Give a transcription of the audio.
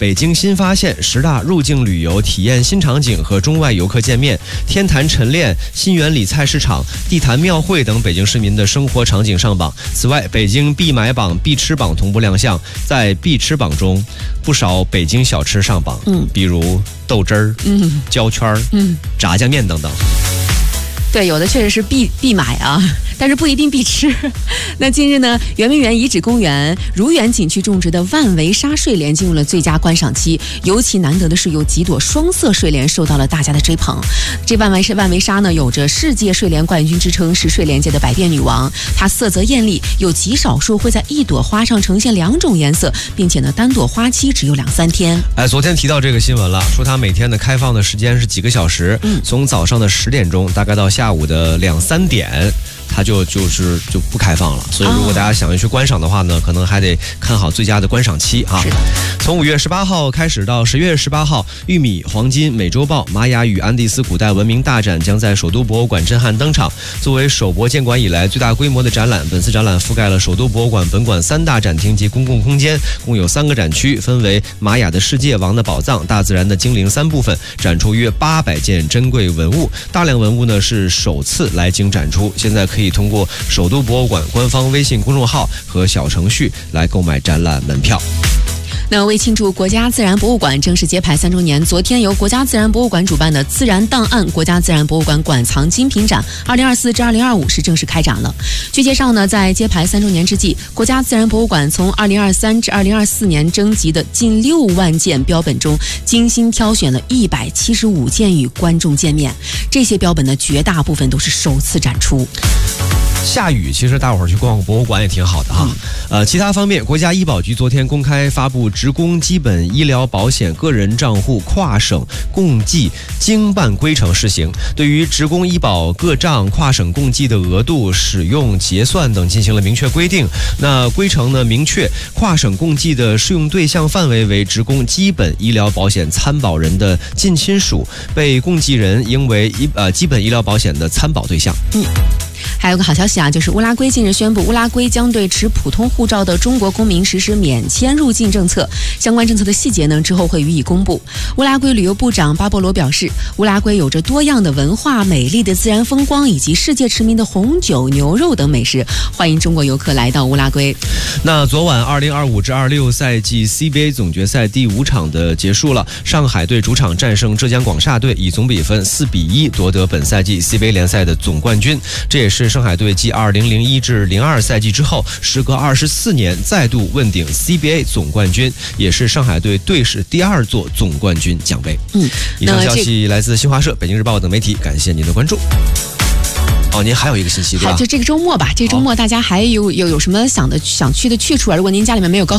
北京新发现10大入境旅游体验新场景和中外游客见面，天坛晨练、新源里菜市场、地坛庙会等北京市民的生活场景上榜。此外，北京必买榜、必吃榜同步亮相，在必吃榜中，不少北京小吃上榜，比如豆汁儿、焦圈儿、炸酱面等等。 对，有的确实是必买啊，但是不一定必吃。那近日呢，圆明园遗址公园如园景区种植的万维沙睡莲进入了最佳观赏期，尤其难得的是有几朵双色睡莲受到了大家的追捧。这万维沙呢，有着世界睡莲冠军之称，是睡莲界的百变女王。它色泽艳丽，有极少数会在一朵花上呈现2种颜色，并且呢，单朵花期只有2-3天。 昨天提到这个新闻了，说它每天的开放的时间是几个小时，从早上的10点钟大概到下午的2-3点。它就不开放了，所以如果大家想要去观赏的话呢，可能还得看好最佳的观赏期啊。从5月18号开始到10月18号，玉米、黄金、美洲豹、玛雅与安第斯古代文明大展将在首都博物馆震撼登场。作为首博建馆以来最大规模的展览，本次展览覆盖了首都博物馆本馆3大展厅及公共空间，共有3个展区，分为玛雅的世界、王的宝藏、大自然的精灵3部分，展出约800件珍贵文物。大量文物呢是首次来京展出，现在可以通过首都博物馆官方微信公众号和小程序来购买展览门票。 那为庆祝国家自然博物馆正式揭牌3周年，昨天由国家自然博物馆主办的自然档案国家自然博物馆馆藏精品展2024至2025是正式开展了。据介绍呢，在揭牌3周年之际，国家自然博物馆从2023至2024年征集的近6万件标本中，精心挑选了175件与观众见面。这些标本的绝大部分都是首次展出。 下雨，其实大伙儿去逛博物馆也挺好的哈。其他方面，国家医保局昨天公开发布职工基本医疗保险个人账户跨省共计经办规程试行，对于职工医保个账跨省共计的额度、使用、结算等进行了明确规定。那规程呢，明确跨省共计的适用对象范围为职工基本医疗保险参保人的近亲属，被共计人应为基本医疗保险的参保对象。 还有个好消息啊，就是乌拉圭近日宣布，乌拉圭将对持普通护照的中国公民实施免签入境政策。相关政策的细节呢，之后会予以公布。乌拉圭旅游部长巴博罗表示，乌拉圭有着多样的文化、美丽的自然风光以及世界驰名的红酒、牛肉等美食，欢迎中国游客来到乌拉圭。那昨晚2025至26赛季 CBA 总决赛第5场的结束了，上海队主场战胜浙江广厦队，以总比分4-1夺得本赛季 CBA 联赛的总冠军。这也是上海队继2001至02赛季之后，时隔24年再度问鼎 CBA 总冠军，也是上海队队史第2座总冠军奖杯。以上消息来自新华社、北京日报等媒体，感谢您的关注。您还有一个信息对吧？就这个周末吧，这周末大家还有什么想去的去处啊？如果您家里面没有高